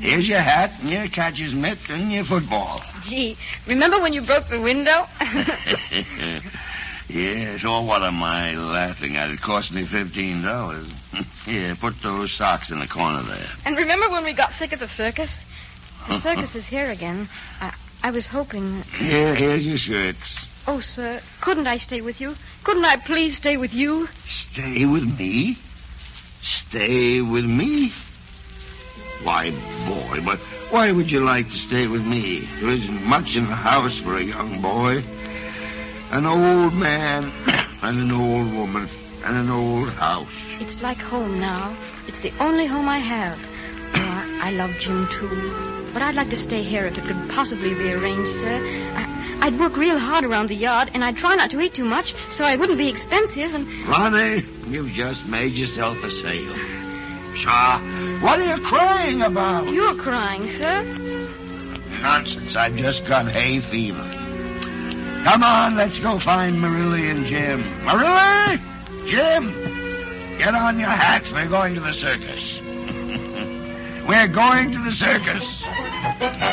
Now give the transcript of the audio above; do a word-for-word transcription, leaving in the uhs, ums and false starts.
Here's your hat and your catcher's mitt and your football. Gee, remember when you broke the window? Yes, oh, what am I laughing at? It cost me fifteen dollars. Here, put those socks in the corner there. And remember when we got sick at the circus? The circus is here again. I, I was hoping... Here, here's your shirts. Oh, sir, couldn't I stay with you? Couldn't I please stay with you? Stay with me? Stay with me? Why, boy, but why would you like to stay with me? There isn't much in the house for a young boy. An old man and an old woman and an old house. It's like home now. It's the only home I have. Oh, I, I love Jim, too. But I'd like to stay here if it could possibly be arranged, sir. I, I'd work real hard around the yard, and I'd try not to eat too much so I wouldn't be expensive and... Ronnie, you've just made yourself a sale. Shaw, what are you crying about? You're crying, sir. Nonsense. I've just got hay fever. Come on, let's go find Marilla and Jim. Marilla! Jim! Get on your hats. We're going to the circus. We're going to the circus.